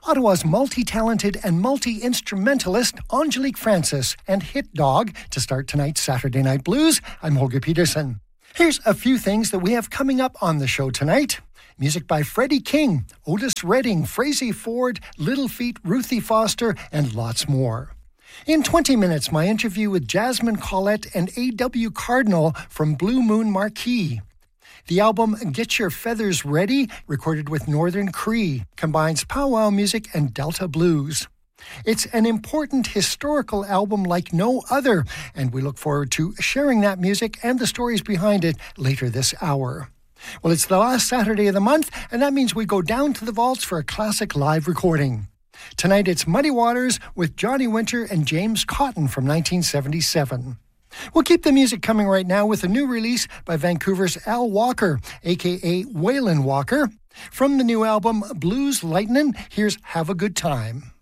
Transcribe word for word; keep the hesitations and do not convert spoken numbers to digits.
Ottawa's multi-talented and multi-instrumentalist Angelique Francis and Hit Dog to start tonight's Saturday Night Blues. I'm Holger Peterson. Here's a few things that we have coming up on the show tonight. Music by Freddie King, Otis Redding, Frazey Ford, Little Feat, Ruthie Foster, and lots more. In twenty minutes, my interview with Jasmine Collette and A W Cardinal from Blue Moon Marquee. The album Get Your Feathers Ready, recorded with Northern Cree, combines powwow music and Delta blues. It's an important historical album like no other, and we look forward to sharing that music and the stories behind it later this hour. Well, it's the last Saturday of the month, and that means we go down to the vaults for a classic live recording. Tonight it's Muddy Waters with Johnny Winter and James Cotton from nineteen seventy-seven. We'll keep the music coming right now with a new release by Vancouver's Al Walker, a k a. Waylon Walker. From the new album Blues Lightnin', here's Have a Good Time.